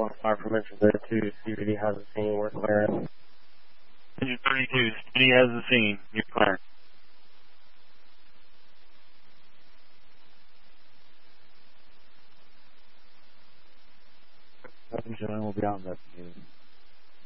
on fire from engine 32, CVD has the scene, we're clearing. Engine 32, CVD has the scene, you're clear. Engine will be on investigating.